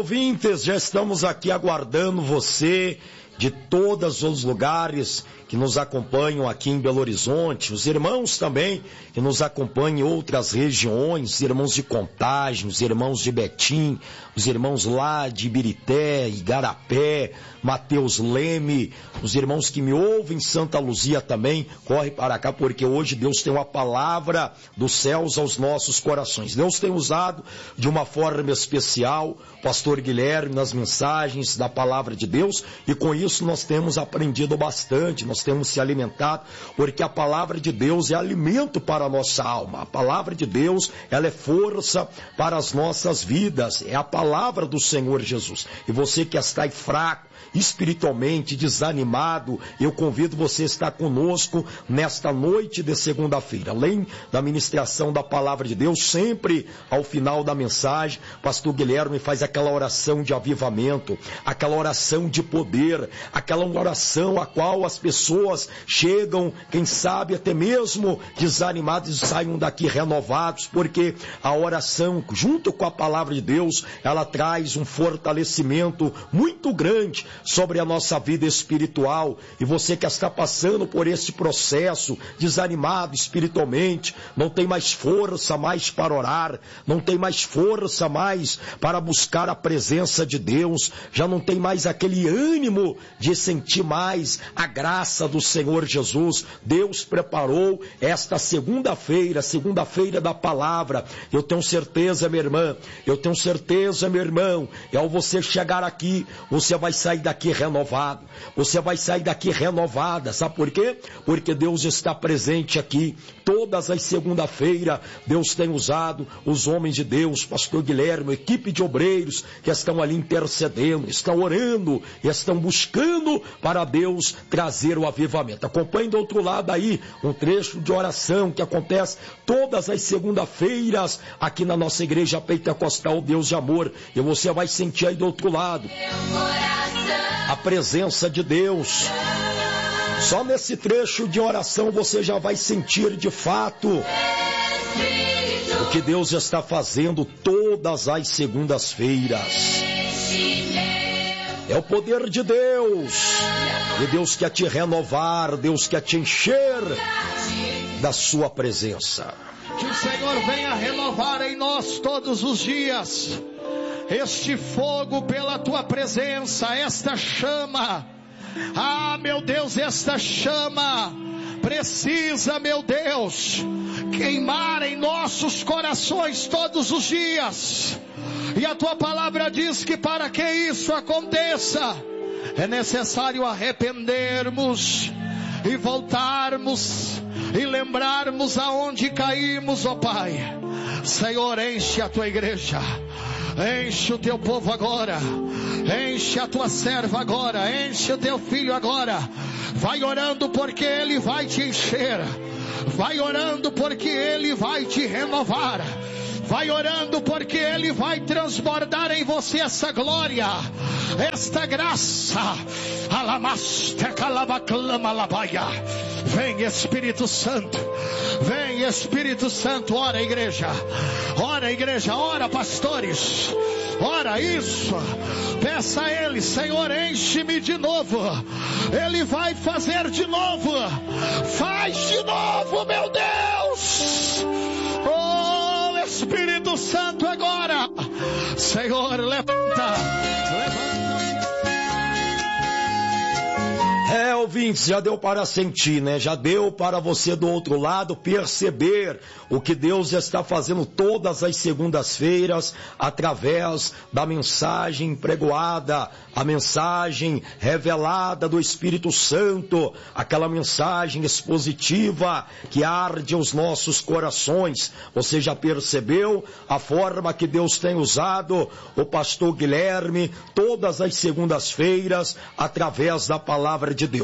ouvintes, já estamos aqui aguardando você de todos os lugares que nos acompanham aqui em Belo Horizonte, os irmãos também que nos acompanham em outras regiões, os irmãos de Contagem, os irmãos de Betim, os irmãos lá de Ibirité, Igarapé, Mateus Leme, os irmãos que me ouvem em Santa Luzia também, corre para cá porque hoje Deus tem uma palavra dos céus aos nossos corações. Deus tem usado de uma forma especial o pastor Guilherme nas mensagens da palavra de Deus, e com isso nós temos aprendido bastante, nós temos se alimentado, porque a palavra de Deus é alimento para a nossa alma. A palavra de Deus, ela é força para as nossas vidas, é a palavra do Senhor Jesus. E você que está aí fraco, espiritualmente desanimado, eu convido você a estar conosco nesta noite de segunda-feira. Além da ministração da palavra de Deus, sempre ao final da mensagem, pastor Guilherme faz aquela oração de avivamento, aquela oração de poder, aquela oração a qual as pessoas chegam, quem sabe até mesmo desanimados, e saiam daqui renovados, porque a oração junto com a palavra de Deus, ela traz um fortalecimento muito grande sobre a nossa vida espiritual. E você que está passando por esse processo, desanimado espiritualmente, não tem mais força mais para orar, não tem mais força mais para buscar a presença de Deus, já não tem mais aquele ânimo de sentir mais a graça do Senhor Jesus. Deus preparou esta segunda-feira, segunda-feira da palavra. Eu tenho certeza, minha irmã, eu tenho certeza, meu irmão, e ao você chegar aqui, você vai sair daqui renovado, você vai sair daqui renovada. Sabe por quê? Porque Deus está presente aqui todas as segunda-feiras. Deus tem usado os homens de Deus, pastor Guilherme, equipe de obreiros que estão ali intercedendo, estão orando, estão buscando para Deus trazer o avivamento. Acompanhe do outro lado aí um trecho de oração que acontece todas as segunda-feiras aqui na nossa igreja pentecostal Deus de Amor, e você vai sentir aí do outro lado a presença de Deus. Só nesse trecho de oração você já vai sentir de fato o que Deus está fazendo todas as segundas-feiras. É o poder de Deus, e Deus quer te renovar, Deus quer te encher da sua presença. Que o Senhor venha renovar em nós todos os dias este fogo pela tua presença, esta chama. Ah, meu Deus, esta chama precisa, meu Deus, queimar em nossos corações todos os dias. E a tua palavra diz que para que isso aconteça, é necessário arrependermos e voltarmos e lembrarmos aonde caímos, ó Pai. Senhor, enche a tua igreja, enche o teu povo agora, enche a tua serva agora, enche o teu filho agora. Vai orando porque ele vai te encher, vai orando porque ele vai te renovar, vai orando porque ele vai transbordar em você essa glória, esta graça. Vem Espírito Santo, vem Espírito Santo. Ora igreja, ora pastores, ora isso, peça a Ele: Senhor, enche-me de novo. Ele vai fazer de novo, faz de novo, meu Deus. Oh Espírito Santo, agora, Senhor, levanta. Ouvintes, já deu para sentir, né? Já deu para você do outro lado perceber o que Deus está fazendo todas as segundas-feiras através da mensagem pregoada, a mensagem revelada do Espírito Santo, aquela mensagem expositiva que arde os nossos corações. Você já percebeu a forma que Deus tem usado o pastor Guilherme todas as segundas-feiras através da palavra de Deus?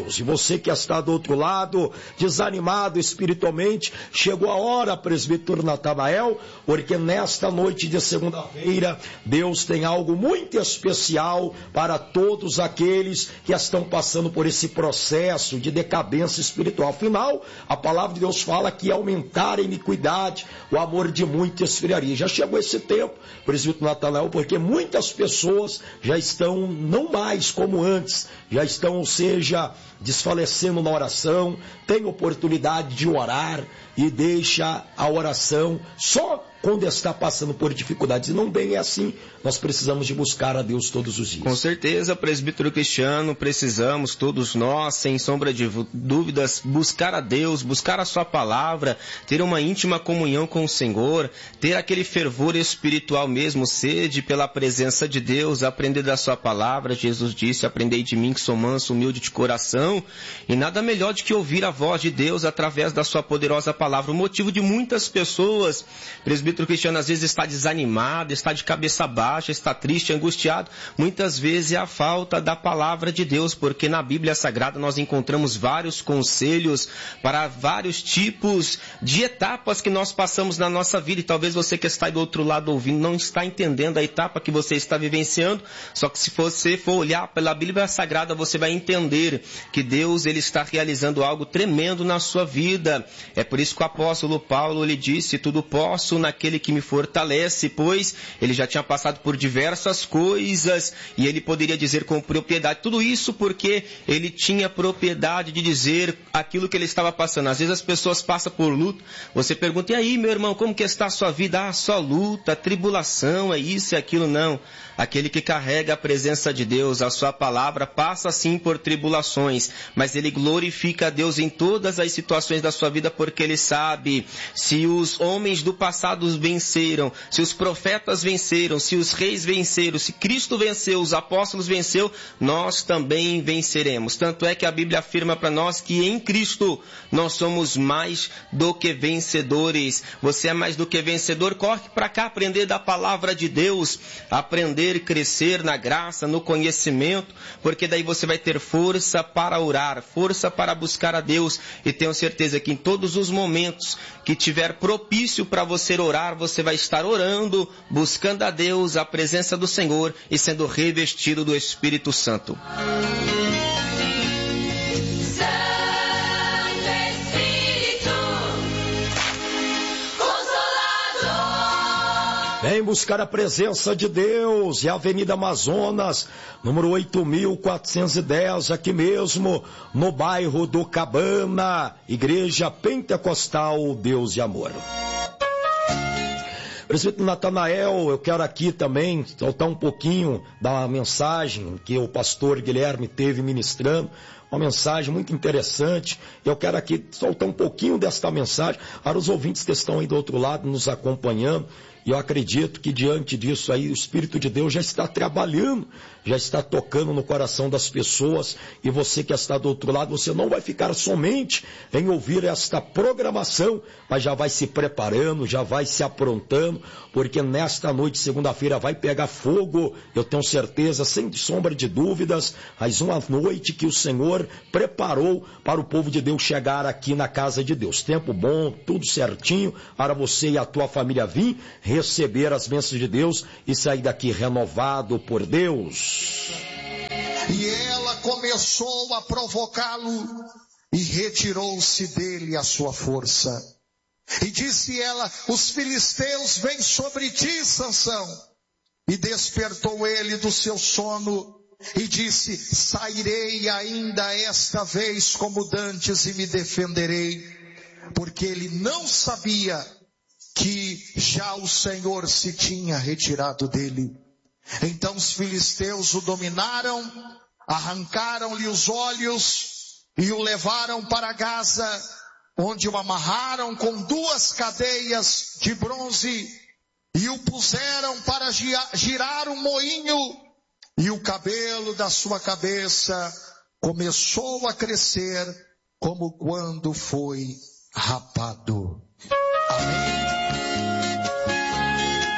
Deus. E você que está do outro lado, desanimado espiritualmente, chegou a hora, presbítero Natanael, porque nesta noite de segunda-feira, Deus tem algo muito especial para todos aqueles que estão passando por esse processo de decadência espiritual. Afinal, a palavra de Deus fala que aumentar a iniquidade, o amor de muitos esfriaria. Já chegou esse tempo, presbítero Natanael, porque muitas pessoas já estão não mais como antes, já estão, ou seja, desfalecendo na oração, tem oportunidade de orar e deixa a oração só quando está passando por dificuldades. E não bem é assim, nós precisamos de buscar a Deus todos os dias. Com certeza, presbítero Cristiano, precisamos todos nós, sem sombra de dúvidas, buscar a Deus, buscar a sua palavra, ter uma íntima comunhão com o Senhor, ter aquele fervor espiritual mesmo, sede pela presença de Deus, aprender da sua palavra. Jesus disse, aprendei de mim que sou manso, humilde de coração, e nada melhor do que ouvir a voz de Deus através da sua poderosa palavra. O motivo de muitas pessoas, presbítero Cristiano, às vezes está desanimado, está de cabeça baixa, está triste, angustiado, muitas vezes é a falta da palavra de Deus, porque na Bíblia Sagrada nós encontramos vários conselhos para vários tipos de etapas que nós passamos na nossa vida, e talvez você que está do outro lado ouvindo não está entendendo a etapa que você está vivenciando, só que se você for olhar pela Bíblia Sagrada, você vai entender que Deus ele está realizando algo tremendo na sua vida. É por isso que o apóstolo Paulo ele disse, tudo posso naquele que me fortalece, pois ele já tinha passado por diversas coisas e ele poderia dizer com propriedade tudo isso porque ele tinha propriedade de dizer aquilo que ele estava passando. Às vezes as pessoas passam por luta, você pergunta, e aí meu irmão, como que está a sua vida? Ah, só luta, tribulação, é isso e aquilo. Não, aquele que carrega a presença de Deus, a sua palavra, passa sim por tribulações, mas ele glorifica a Deus em todas as situações da sua vida, porque ele sabe, se os homens do passado venceram, se os profetas venceram, se os reis venceram, se Cristo venceu, os apóstolos venceu, nós também venceremos. Tanto é que a Bíblia afirma para nós que em Cristo nós somos mais do que vencedores. Você é mais do que vencedor, corre para cá aprender da palavra de Deus, aprender e crescer na graça, no conhecimento, porque daí você vai ter força para orar, força para buscar a Deus, e tenho certeza que em todos os momentos que tiver propício para você orar, você vai estar orando, buscando a Deus, a presença do Senhor e sendo revestido do Espírito Santo. Vem buscar a presença de Deus. E a Avenida Amazonas, número 8.410, aqui mesmo, no bairro do Cabana, Igreja Pentecostal Deus e Amor. Presbítero Natanael, eu quero aqui também soltar um pouquinho da mensagem que o pastor Guilherme teve ministrando, uma mensagem muito interessante. Eu quero aqui soltar um pouquinho desta mensagem para os ouvintes que estão aí do outro lado nos acompanhando. E eu acredito que diante disso aí o Espírito de Deus já está trabalhando, já está tocando no coração das pessoas, e você que está do outro lado, você não vai ficar somente em ouvir esta programação, mas já vai se preparando, já vai se aprontando, porque nesta noite, segunda-feira, vai pegar fogo, eu tenho certeza, sem sombra de dúvidas, mais uma noite que o Senhor preparou para o povo de Deus chegar aqui na casa de Deus. Tempo bom, tudo certinho, para você e a tua família vir receber as bênçãos de Deus e sair daqui renovado por Deus. E ela começou a provocá-lo e retirou-se dele a sua força. E disse ela, os filisteus vêm sobre ti, Sansão. E despertou ele do seu sono e disse, sairei ainda esta vez como dantes e me defenderei. Porque ele não sabia que já o Senhor se tinha retirado dele. Então os filisteus o dominaram, arrancaram-lhe os olhos e o levaram para Gaza, onde o amarraram com 2 cadeias de bronze e o puseram para girar um moinho, e o cabelo da sua cabeça começou a crescer como quando foi rapado. Amém.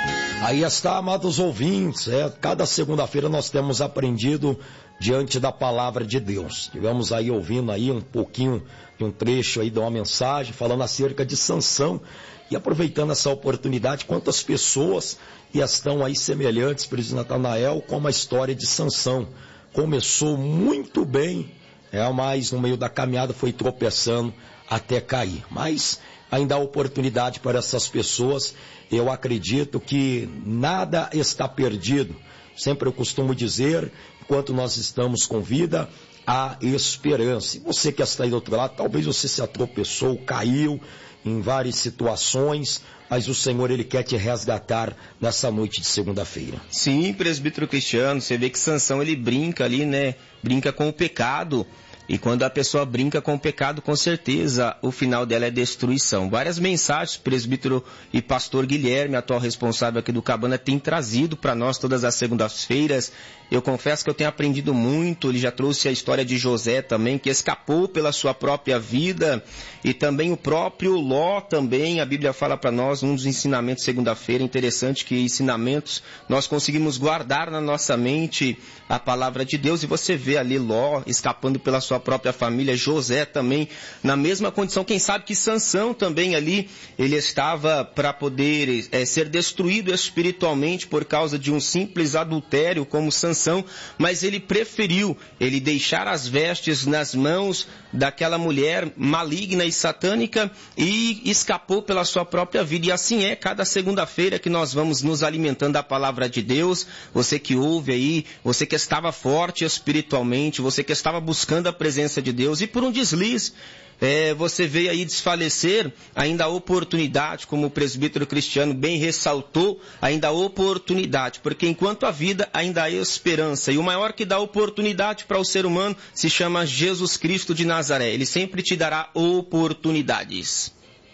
Aí está, amados ouvintes, cada segunda-feira nós temos aprendido diante da palavra de Deus. Tivemos aí ouvindo aí um pouquinho de um trecho aí de uma mensagem falando acerca de Sansão e aproveitando essa oportunidade, quantas pessoas estão aí semelhantes, presidente Natanael, com a história de Sansão. Começou muito bem, mas no meio da caminhada foi tropeçando até cair. Mas ainda há oportunidade para essas pessoas. Eu acredito que nada está perdido. Sempre eu costumo dizer, enquanto nós estamos com vida, há esperança. E você que está aí do outro lado, talvez você se atropeçou, caiu em várias situações, mas o Senhor, Ele quer te resgatar nessa noite de segunda-feira. Sim, presbítero Cristiano, você vê que Sansão, ele brinca ali, né? Brinca com o pecado. E quando a pessoa brinca com o pecado, com certeza o final dela é destruição. Várias mensagens, presbítero e pastor Guilherme, atual responsável aqui do Cabana, tem trazido para nós todas as segundas-feiras. Eu confesso que eu tenho aprendido muito. Ele já trouxe a história de José também, que escapou pela sua própria vida. E também o próprio Ló também. A Bíblia fala para nós, um dos ensinamentos segunda-feira, interessante que ensinamentos nós conseguimos guardar na nossa mente a palavra de Deus. E você vê ali Ló escapando pela sua própria família, José também na mesma condição. Quem sabe que Sansão também ali, ele estava para poder ser destruído espiritualmente por causa de um simples adultério como Sansão, mas ele preferiu ele deixar as vestes nas mãos daquela mulher maligna e satânica e escapou pela sua própria vida. E assim é, cada segunda-feira que nós vamos nos alimentando da palavra de Deus. Você que ouve aí, você que estava forte espiritualmente, você que estava buscando a presença de Deus e por um deslize, você veio aí desfalecer, ainda há oportunidade, como o presbítero Cristiano bem ressaltou, ainda há oportunidade, porque enquanto há vida, ainda há esperança. E o maior que dá oportunidade para o ser humano se chama Jesus Cristo de Nazaré. Ele sempre te dará oportunidades.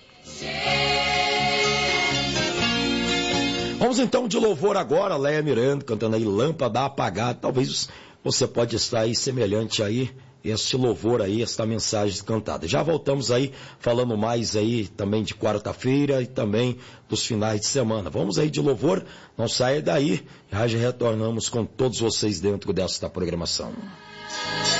Vamos então de louvor agora, Léa Miranda cantando aí Lâmpada Apagada. Talvez você pode estar aí semelhante aí, este louvor aí, esta mensagem cantada. Já voltamos aí, falando mais aí também de quarta-feira e também dos finais de semana. Vamos aí de louvor, não saia daí, já retornamos com todos vocês dentro desta programação.